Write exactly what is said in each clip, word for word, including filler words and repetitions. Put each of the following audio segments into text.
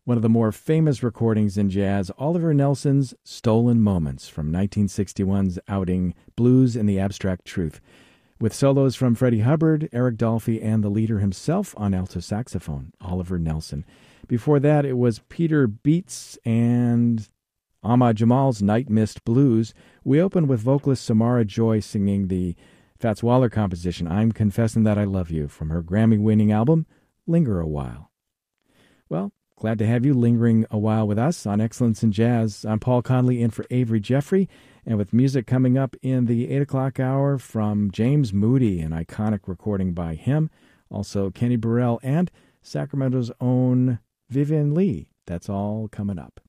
one of the more famous recordings in jazz, Oliver Nelson's Stolen Moments from nineteen sixty-one's outing Blues in the Abstract Truth, with solos from Freddie Hubbard, Eric Dolphy, and the leader himself on alto saxophone, Oliver Nelson. Before that, it was Peter Beats and Ahmad Jamal's Night Mist Blues. We opened with vocalist Samara Joy singing the Fats Waller composition, I'm Confessing That I Love You, from her Grammy-winning album, Linger a While. Well, glad to have you lingering a while with us on Excellence in Jazz. I'm Paul Conley in for Avery Jeffrey, and with music coming up in the eight o'clock hour from James Moody, an iconic recording by him, also Kenny Burrell, and Sacramento's own Vivian Lee. That's all coming up.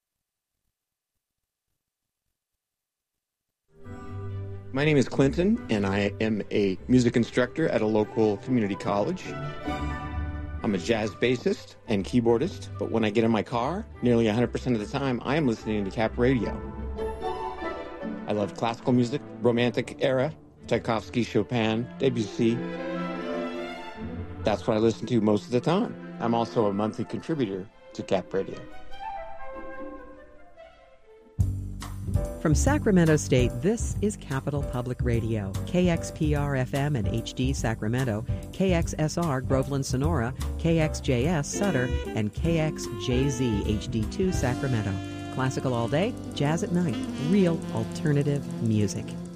My name is Clinton, and I am a music instructor at a local community college. I'm a jazz bassist and keyboardist, but when I get in my car, nearly one hundred percent of the time, I am listening to Cap Radio. I love classical music, Romantic era, Tchaikovsky, Chopin, Debussy. That's what I listen to most of the time. I'm also a monthly contributor to Cap Radio. From Sacramento State, this is Capital Public Radio, K X P R F M and H D Sacramento, K X S R Groveland Sonora, K X J S Sutter, and K X J Z H D two Sacramento. Classical all day, jazz at night, real alternative music.